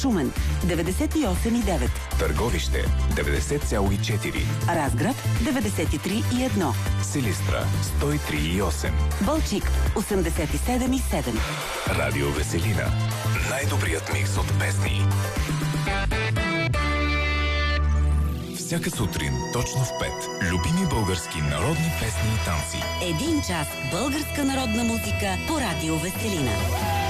Шумен 98,9. Търговище 90,4. Разград 93,1. Силистра 103,8. Балчик 87,7. Радио Веселина. Най-добрият микс от песни. Всяка сутрин, точно в 5. Любими български народни песни и танци. 1 час българска народна музика по Радио Веселина.